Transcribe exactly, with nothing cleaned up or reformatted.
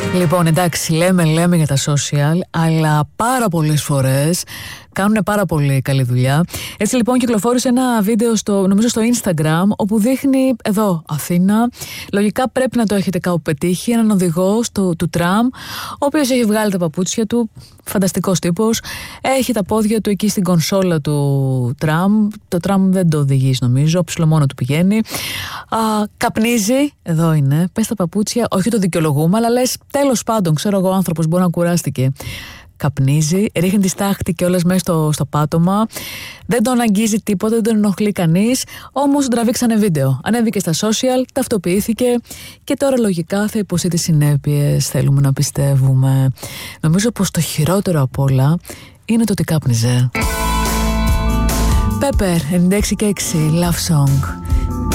Λοιπόν, εντάξει, λέμε, λέμε για τα social, αλλά πάρα πολλές φορές κάνουν πάρα πολύ καλή δουλειά. Έτσι λοιπόν κυκλοφόρησε ένα βίντεο στο, νομίζω στο Instagram, όπου δείχνει εδώ Αθήνα. Λογικά πρέπει να το έχετε κάπου πετύχει. Έναν οδηγό στο, του τραμ, ο οποίος έχει βγάλει τα παπούτσια του. Φανταστικός τύπος. Έχει τα πόδια του εκεί στην κονσόλα του τραμ. Το τραμ δεν το οδηγείς νομίζω, ψηλό μόνο του πηγαίνει. Α, καπνίζει. Εδώ είναι. Πες τα παπούτσια. Όχι το δικαιολογούμε, αλλά λες τέλος πάντων, ξέρω εγώ, ο άνθρωπος μπορεί να κουράστηκε. Καπνίζει, ρίχνει τη στάχτη και όλες μέσα στο, στο πάτωμα. Δεν τον αγγίζει τίποτα, δεν τον ενοχλεί κανείς. Όμως τον τραβήξανε βίντεο. Ανέβηκε στα social, ταυτοποιήθηκε και τώρα λογικά θα υποστεί τις συνέπειες. Θέλουμε να πιστεύουμε. Νομίζω πως το χειρότερο απ' όλα είναι το ότι κάπνιζε. Pepper ενενήντα έξι και έξι, Love Song.